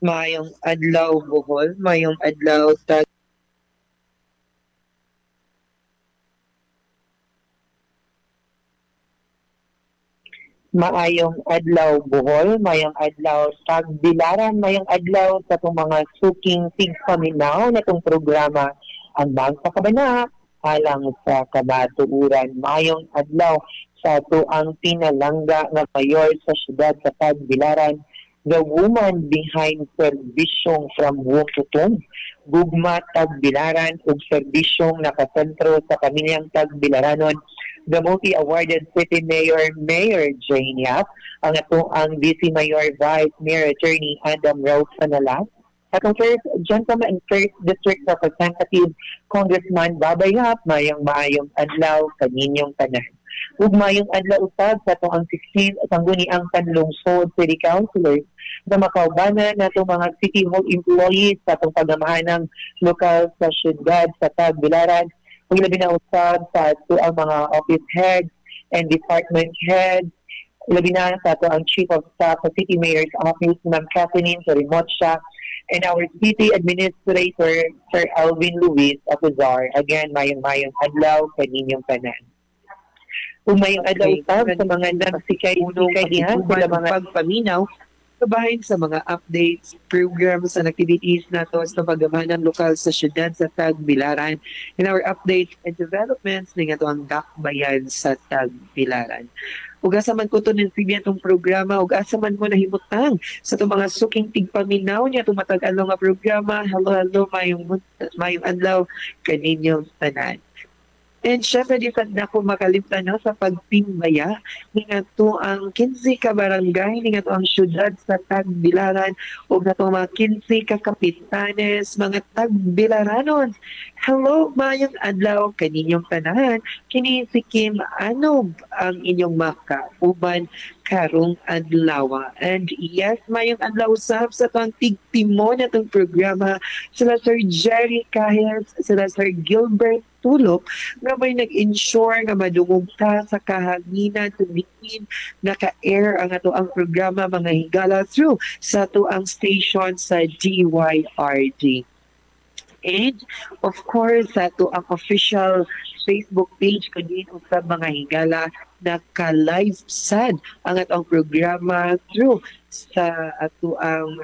Maayong adlaw Bohol, maayong adlaw tag maayong adlaw Bohol, maayong adlaw Tagbilaran, maayong adlaw sa itong mga suking tigpaminaw na itong programa ang Magpakabana alang sa kabatuuran. Maayong adlaw sa tuang pinalangga nga mayor sa siyudad sa Tagbilaran, the woman behind serbisyong from womb to tomb, gugma Tagbilaran ug serbisyong nakasentro sa pamilyang Tagbilaranon, the multi-awarded city mayor, Mayor Jane Yap, ang DC Mayor Vice Mayor Attorney Adam Rose Sanalas, at ang first gentleman and first district representative Congressman Babay Yap, maayong adlaw kaninyong tanan. Ug mayong adlaw usab sa to ang 16 sangguni ang panlungsod city councilors na makaubanan nato mga city hall employees sa atong pagamahan ng lokal sa syudad sa Tagbilaran. Kung labi na usab sa ato ang mga office heads and department heads, labi na sa ato ang chief of staff sa city mayor's office, Ma'am Kathleen Sorimotcha, and our city administrator, Sir Alvin Luis Apuzar. Again, mayong adlaw kaninyong tanan. Kung mayong adlaw usab sa mga nagsikay-sikay dihan sila mga pagpaminaw kabahin sa mga updates, programs, and activities nato sa pagamanan lokal sa syudad sa Tagbilaran and our updates and developments ng ato ang dakbayan sa Tagbilaran. Ug asa man ko to ng itong programa, ug asa man mo nahimutang sa itong mga suking tigpaminaw niya itong matag-alaw nga programa. Hello, mayong adlaw kaninyong tanan. And syempre, di sad na ko makalimtan no, sa pagpimbaya ni to ang 15 ka barangay ni to ang syudad sa Tagbilaran o na to mga 15 ka kapitanes, mga Tagbilaranon. Hello, mayong adlaw kaninyong tanan. Kini si Kim Anob ang inyong makauban karong adlaw. And yes, mayong adlaw usab sa itong tigtimo na itong programa sila Sir Jerry Cahes, sila Sir Gilbert Tulok nga may nag-ensure nga madungog ta sa kahanginan tumikin naka-air ang ato ang programa mga higala through sa ato ang station sa DYRD. And of course, sa ato ang official Facebook page kunin usab mga higala naka-live sad ang atong programa through sa ato ang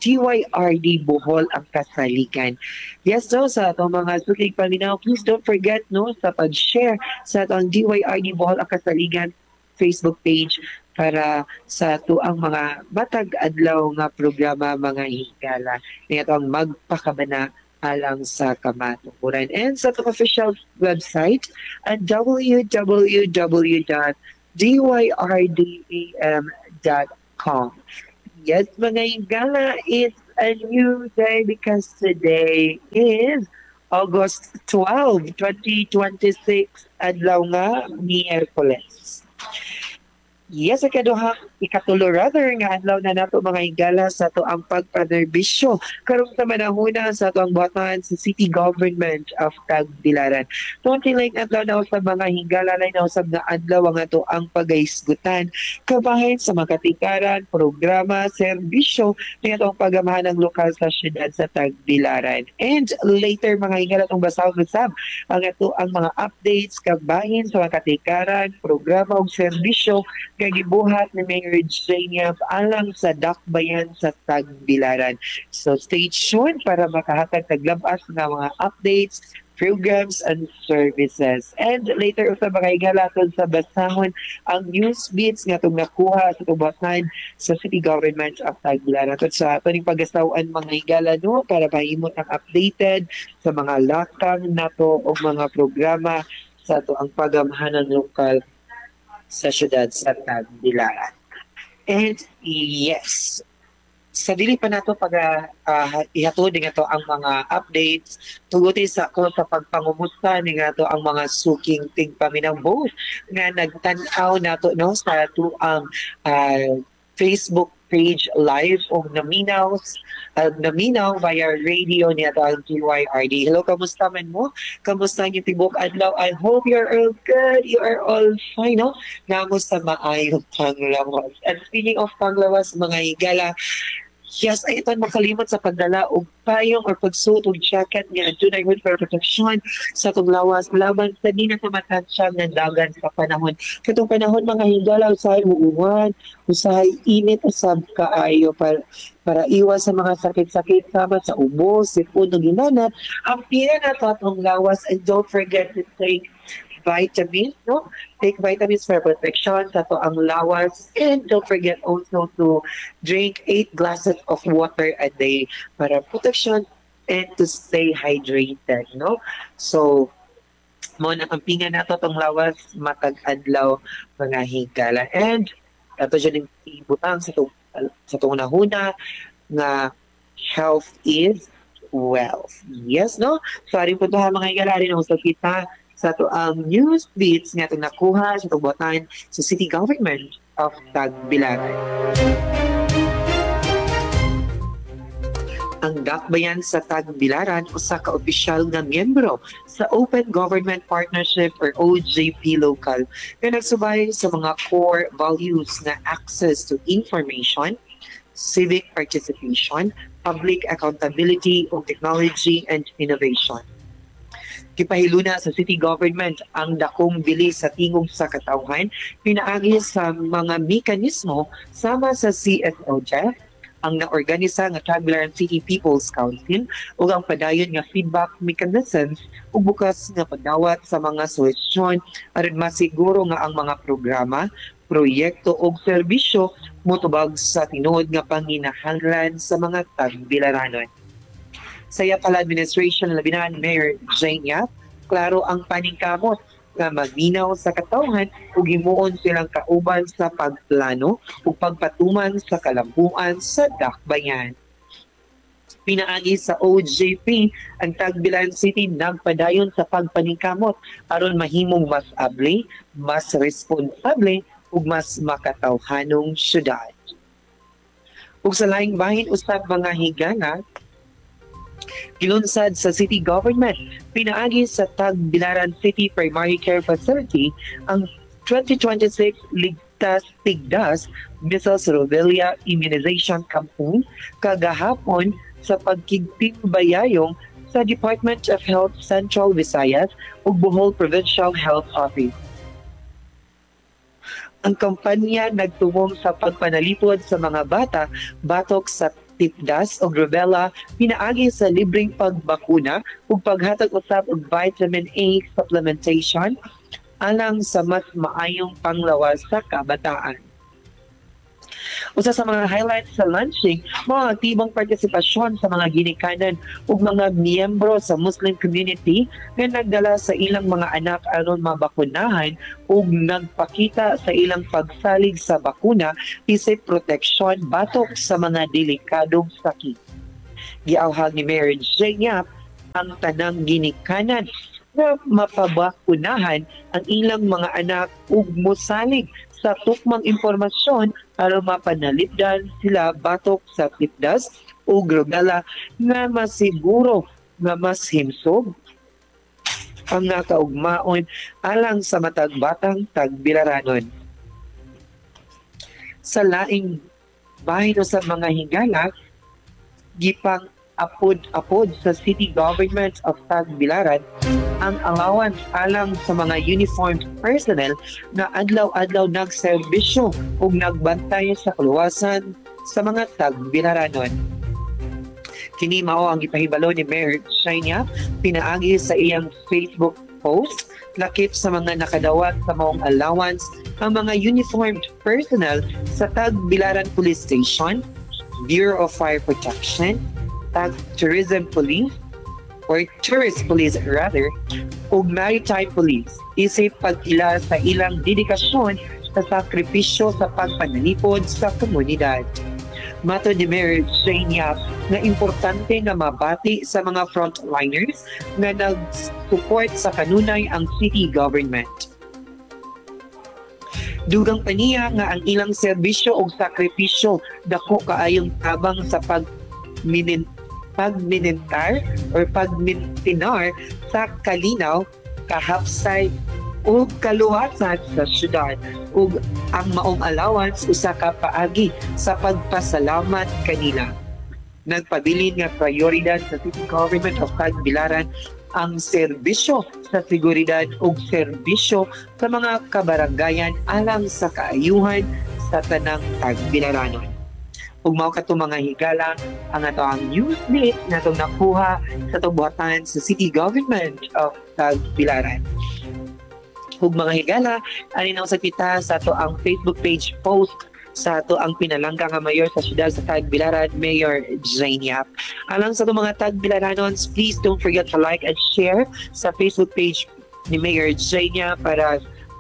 DYRD Bohol ang kasaligan. Yes, no, sa atong mga sukig paminaw, please don't forget no sa pag-share sa atong DYRD Bohol ang kasaligan Facebook page para sa ato ang mga matag adlaw nga programa mga higala ni atong magpakabana alang sa kamatukuran. And sa itong official website at www.dyrDam.com. Yes, mga higala, it's a new day because today is August 12, 2026, adlaw nga Miyerkules. Yes, ikatulo rather nga adlaw na nato mga higala sa to ang pagpanerbisyo karong sa manahuna sa to ang buhatan sa City Government of Tagbilaran. Tunti lang adlaw na sa mga higala na usab na adlaw nga to ang pagaisgutan kabahin sa mga katikaran, programa, serbisyo ng atong pagamahan ng lokal sa syudad sa Tagbilaran. And later mga higala tong basahon usab ang ato ang mga updates kabahin sa mga katikaran, programa ug serbisyo kagibuhat ni Mayor Jane alang sa dakbayan sa Tagbilaran. So stay tuned para makahatag taglabas ng mga updates, programs, and services. And later sa mga higalaton sa basahon ang news beats nga itong nakuha sa tubatan sa City Government of Tagbilaran. At sa ito pagasawan mga higala no, para mahimot ang updated sa mga lakang nato o mga programa sa ito ang pagamahan ng lokal sa syudad sa Tagbilaran. And yes, sa dili pa nato pag ihatod nga to ang mga updates tuguti sa ko sa pagpangumusta ni nga to ang mga suking tigpaminaw both nga nagtan-aw nato no sa to ang Facebook page live o naminaw via radio niya ang DYRD. Hello, kamusta man mo? Kamusta ang tibok adlaw? I hope you're all good. You are all fine, no? Namo sa maayong panglawas. And speaking of panglawas, mga higala, Yes, ay ito makalimot sa pagdala og payong or pagsuot og jacket nga adunay good for protection sa itong lawas laban sa di na kamatansya ng dagan sa panahon. Katong panahon mga higala usahay uuwan, usahay init usab kaayo para iwas sa mga sakit-sakit sama sa ubo, sipon ug ginanat. Ang pila na to atong lawas and don't forget to take vitamins, no? Take vitamins for protection sa to ang lawas and don't forget also to drink 8 glasses of water a day para protection and to stay hydrated, no? So, mo na kampingan nato tong lawas matag adlaw mga higala. And ato dyan yung ibutang sa tong unahuna nga health is wealth. Yes, no? So, aring po mga higala rin sa kita sa to ang news beats nga itong nakuha sa tubotan sa City Government of Tagbilaran. Ang dakbayan sa Tagbilaran usa ka opisyal nga miyembro sa Open Government Partnership or OJP Local nga nagsubay sa mga core values nga access to information, civic participation, public accountability ug technology and innovation. Gipahiluna sa city government ang dakong bilis sa tingog sa katawhan pinaagi sa mga mekanismo sama sa CSOJ ang naorganisa nga Tagbilaran City People's Council ug ang padayon nga feedback mechanisms ug bukas nga padawat sa mga solusyon aron masiguro nga ang mga programa, proyekto ug serbisyo motubag sa tinuod nga panginahanglan sa mga Tagbilaranon. Sa Yapala Administration labi na ni Mayor Jane Yap, klaro ang paningkamot nga magminaw sa katawhan ug himuon silang kauban sa pagplano ug pagpatuman sa kalampuan sa dakbayan. Pinaagi sa OJP, ang Tagbilaran City nagpadayon sa pagpaningkamot aron mahimong mas abli, mas responsable ug mas makatawhanong syudad. Ug sa laing bahin usab mga higala, gilunsad sa city government, pinaagi sa Tagbilaran City Primary Care Facility ang 2026 Ligtas Tigdas Measles Rubella Immunization Campaign kagahapon sa pagkigtingbayayong sa Department of Health Central Visayas ug Bohol Provincial Health Office. Ang kampanya nagtumong sa pagpanalipod sa mga bata batok sa tipdas o rubella pinaagi sa libreng pagbakuna ug paghatag usab og vitamin A supplementation alang sa mas maayong panglawas sa kabataan. Usa sa mga highlights sa launching, mga aktibong partisipasyon sa mga ginikanan ug mga miyembro sa Muslim community nga nagdala sa ilang mga anak aron mabakunahan ug nagpakita sa ilang pagsalig sa bakuna isip proteksyon batok sa mga delikadong sakit. Giawhag ni Mayor Jane Yap ang tanang ginikanan na mapabakunahan ang ilang mga anak ug mosalig sa tukmang impormasyon aron mapanalipdan sila batok sa tipdas o rubella nga masiguro nga mas himsog ang nakaugmaon alang sa matag batang Tagbilaranon. Sa laing bahin sa mga higala, gipang apod sa City Government of Tagbilaran ang allowance alang sa mga uniformed personnel na adlaw-adlaw nagserbisyo ug nagbantay sa kaluwasan sa mga Tagbilaranon. Kini mao ang gipahibalo ni Mayor Shania pinaagi sa iyang Facebook post lakip sa mga nakadawat sa maong allowance ang mga uniformed personnel sa Tagbilaran Police Station, Bureau of Fire Protection, Tag Tourism Police or Tourist Police rather, ug Maritime Police isip pag-ila sa ilang dedikasyon sa sakripisyo sa pagpanalipod sa komunidad. Mato ni Mayor Jane Yap na importante nga mabati sa mga frontliners na nag-support sa kanunay ang city government. Dugang paniya nga ang ilang serbisyo o sakripisyo dako kaayong tabang sa pagminentar or pagmintinar sa kalinaw, kahapsay o kaluwasan sa syudad ug ang maong allowance usa ka paagi sa pagpasalamat kanila. Nagpabilin nga prioridad sa City Government of Tagbilaran ang serbisyo sa seguridad ug serbisyo sa mga kabaranggayan alang sa kaayuhan sa tanang Tagbilaranon. Ug mao kato mga higala ang ato ang news list na itong nakuha sa tubuhatan sa City Government of Tagbilaran. Ug mga higala, alinaw sa kita sa ato ang Facebook page post sa ato ang pinalangka nga mayor sa siyudad sa Tagbilaran, Mayor Jane Yap. Alang sa itong mga Tagbilaranons, please don't forget to like and share sa Facebook page ni Mayor Jane Yap para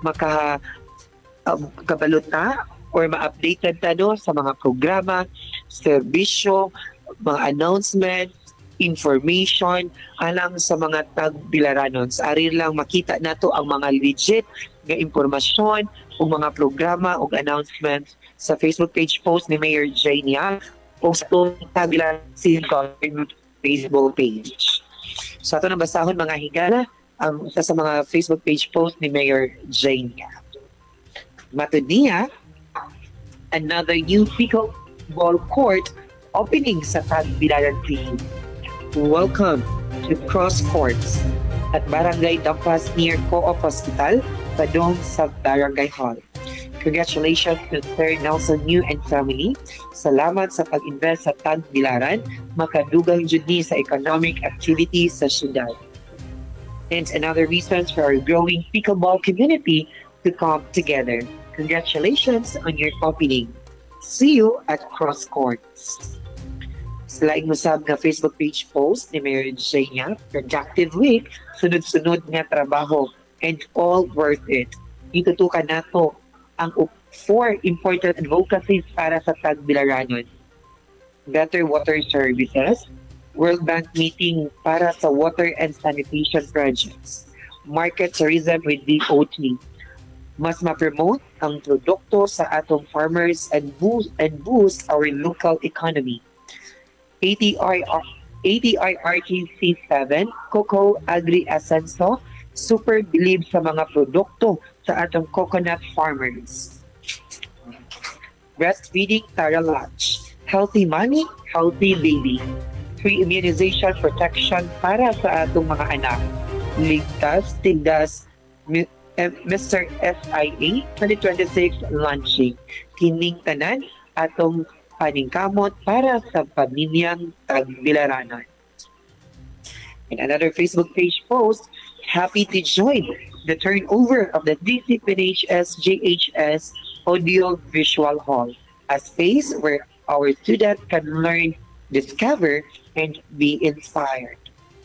kabalota or ma-updated tano sa mga programa, serbisyo, mga announcement, information alang sa mga Tagbilaranons. Ari lang makita nato ang mga legit nga impormasyon o mga programa o announcements sa Facebook page post ni Mayor Jania o sa Tagbilaran City Government Facebook page. So ato nang basahon mga higala ang isa sa mga Facebook page post ni Mayor Jania. Matod niya, another new pickleball court opening sa Tagbilaran City. Welcome to Cross Courts at Barangay Dampas near Co-op Hospital, Padong sa Barangay Hall. Congratulations to Sir Nelson New and family. Salamat sa pag-invest sa Tagbilaran, makadugang jud ni sa economic activities sa syudad. And another reason for our growing pickleball community to come together. Congratulations on your opening. See you at Cross Courts. Sa laing musab nga Facebook page post ni Mayor Jania, productive week, sunod-sunod nga trabaho, and all worth it. Itutukan nato ang 4 important advocacies para sa Tagbilaranon. Better water services, World Bank meeting para sa water and sanitation projects, market tourism with DOT, mas ma-promote ang produkto sa atong farmers and boost our local economy. ATIRTC 7, Cocoa Agri Ascenso, super believe sa mga produkto sa atong coconut farmers. Breastfeeding Tara Latch, healthy mommy, healthy baby. Free immunization protection para sa atong mga anak. Ligtas, tigdas, Mr. SIA 2026 launching. Kining tanan atong paningkamot para sa pamilyang Tagbilaranon. In another Facebook page post, happy to join the turnover of the DCPNHS JHS Audio Visual Hall, a space where our students can learn, discover, and be inspired.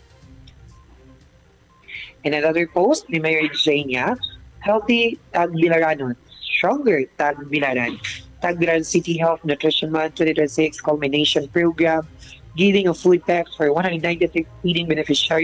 In another post ni Mayor Jania, healthy Tagbilaranon, stronger Tagbilaran. Tagbilaran City Health Nutrition Month 2026 culmination program, giving of food packs for 196 feeding beneficiaries